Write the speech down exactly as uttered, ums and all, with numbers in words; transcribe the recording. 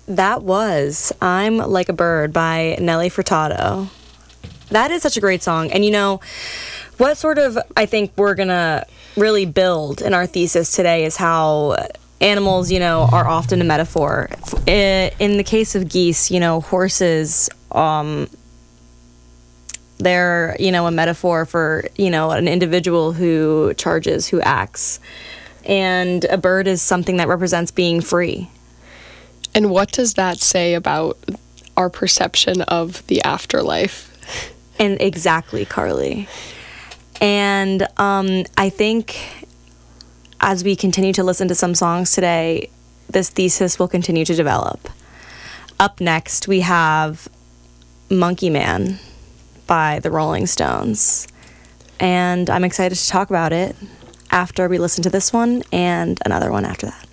That was I'm Like a Bird by Nelly Furtado. That is such a great song. And you know, what sort of, I think we're going to really build in our thesis today is how animals, you know, are often a metaphor. In the case of geese, you know, horses, um, they're, you know, a metaphor for, you know, an individual who charges, who acts. And a bird is something that represents being free. And what does that say about our perception of the afterlife? And exactly, Carly. And um, I think as we continue to listen to some songs today, this thesis will continue to develop. Up next, we have Monkey Man by the Rolling Stones. And I'm excited to talk about it after we listen to this one and another one after that.